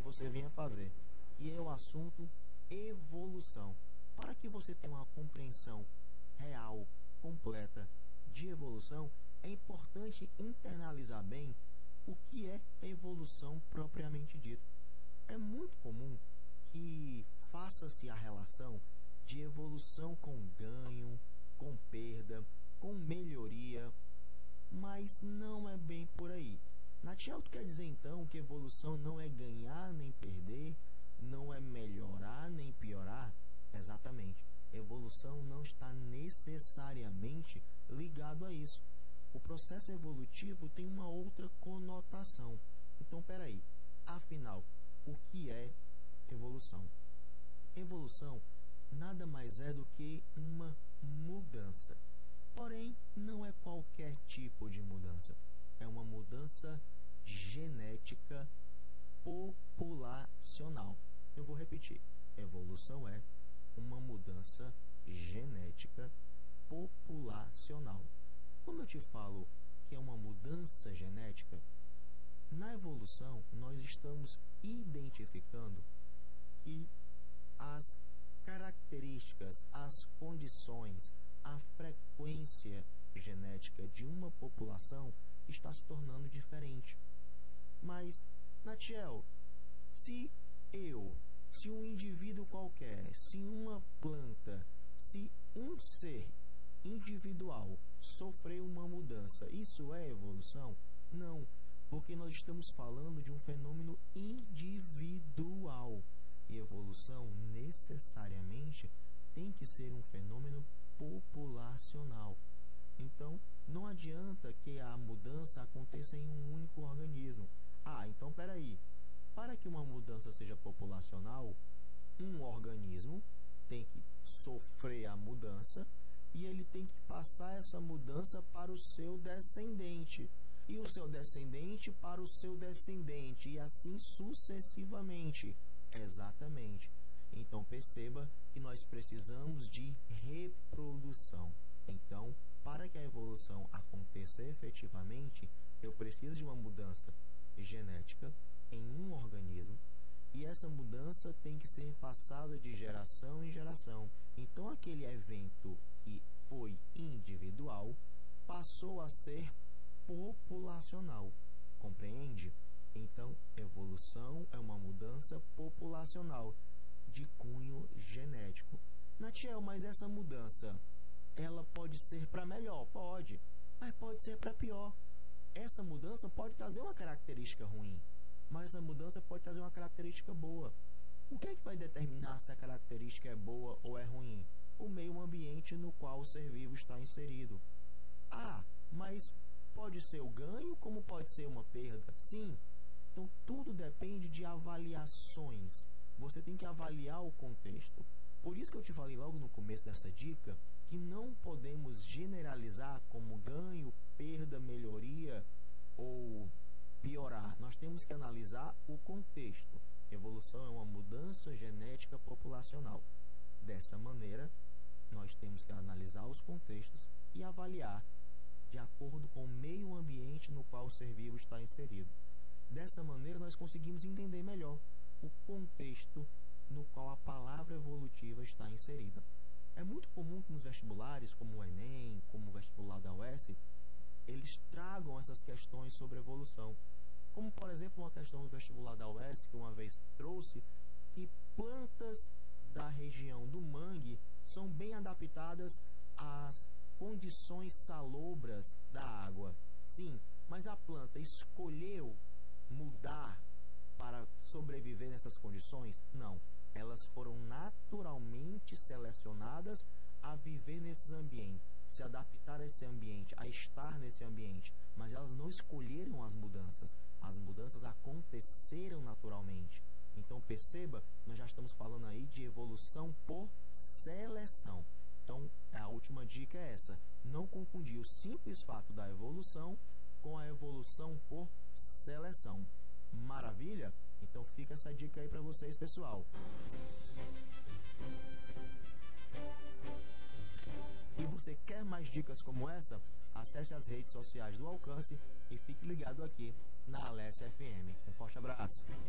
você vinha fazer. E é o assunto evolução. Para que você tenha uma compreensão real, completa de evolução, é importante internalizar bem o que é evolução propriamente dito. É muito comum que faça-se a relação de evolução com ganho, com perda, com melhoria, mas não é bem por aí. Natiel, tu quer dizer então que evolução não é ganhar nem perder, não é melhorar nem piorar? Exatamente. Evolução não está necessariamente ligado a isso. O processo evolutivo tem uma outra conotação. Então, peraí. Afinal, o que é evolução? Evolução nada mais é do que uma mudança. Porém, não é qualquer tipo de mudança. É uma mudança genética populacional. Eu vou repetir. Evolução é uma mudança genética populacional. Como eu te falo que é uma mudança genética, na evolução nós estamos identificando que as características, as condições, a frequência genética de uma população está se tornando diferente. Mas, Natiel, se um indivíduo qualquer, se uma planta, se um ser individual sofrer uma mudança, isso é evolução? Não, porque nós estamos falando de um fenômeno individual. E evolução necessariamente tem que ser um fenômeno populacional. Então, não adianta que a mudança aconteça em um único organismo. Então peraí. Para que uma mudança seja populacional, um organismo tem que sofrer a mudança e ele tem que passar essa mudança para o seu descendente. E o seu descendente para o seu descendente. E assim sucessivamente. Exatamente. Então perceba que nós precisamos de reprodução. Então, para que a evolução aconteça efetivamente, eu preciso de uma mudança genética em um organismo, e essa mudança tem que ser passada de geração em geração. Então aquele evento que foi individual passou a ser populacional. Compreende? Então, evolução é uma mudança populacional de cunho genético. Natiel, mas essa mudança, ela pode ser para melhor? Pode, mas pode ser para pior. Essa mudança pode trazer uma característica ruim, mas essa mudança pode trazer uma característica boa. O que é que vai determinar se a característica é boa ou é ruim? O meio ambiente no qual o ser vivo está inserido. Mas pode ser o ganho como pode ser uma perda? Sim. Então tudo depende de avaliações. Você tem que avaliar o contexto. Por isso que eu te falei logo no começo dessa dica que não podemos generalizar como ganho, perda, melhoria ou piorar. Nós temos que analisar o contexto. Evolução é uma mudança genética populacional. Dessa maneira, nós temos que analisar os contextos e avaliar de acordo com o meio ambiente no qual o ser vivo está inserido. Dessa maneira, nós conseguimos entender melhor o contexto no qual a palavra evolutiva está inserida. É muito comum que nos vestibulares, como o Enem, como o vestibular da UES, eles tragam essas questões sobre evolução. Como, por exemplo, uma questão do vestibular da UES, que uma vez trouxe, que plantas da região do mangue são bem adaptadas às condições salobras da água. Sim, mas a planta escolheu mudar para sobreviver nessas condições? Não. Elas foram naturalmente selecionadas a viver nesses ambientes, se adaptar a esse ambiente, a estar nesse ambiente. Mas elas não escolheram as mudanças. As mudanças aconteceram naturalmente. Então perceba, nós já estamos falando aí de evolução por seleção. Então a última dica é essa: não confundir o simples fato da evolução com a evolução por seleção. Maravilha? Então fica essa dica aí para vocês, pessoal. E você quer mais dicas como essa? Acesse as redes sociais do Alcance e fique ligado aqui na Alessia FM. Um forte abraço.